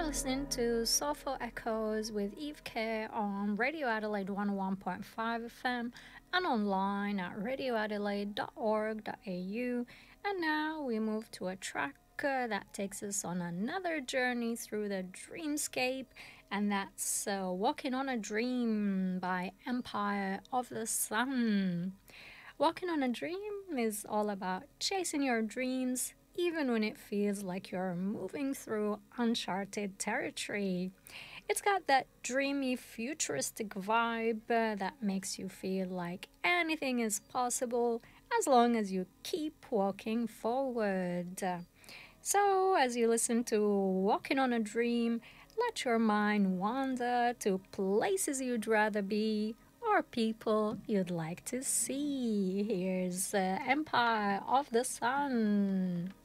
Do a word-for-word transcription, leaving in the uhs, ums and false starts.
listening to Soulful Echoes with Eve K on Radio Adelaide one oh one point five F M and online at radio adelaide dot org dot a u. And now we move to a track uh, that takes us on another journey through the dreamscape, and that's uh, Walking on a Dream by Empire of the Sun. Walking on a Dream is all about chasing your dreams even when it feels like you're moving through uncharted territory. It's got that dreamy, futuristic vibe uh, that makes you feel like anything is possible as long as you keep walking forward. So, as you listen to Walking on a Dream, let your mind wander to places you'd rather be or people you'd like to see. Here's uh, Empire of the Sun.